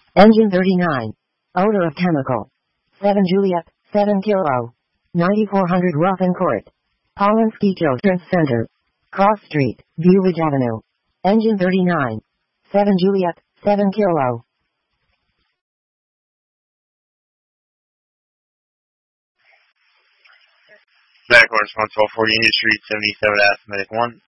Engine 39. Odor of chemical. 7 Juliet, 7 Kilo. 9400 Ruffin Court. Polensky Children's Center. Cross Street, Village Avenue. Engine 39. 7 Juliet, 7 Kilo. Medical response 1240 Industry 77 Medic 1.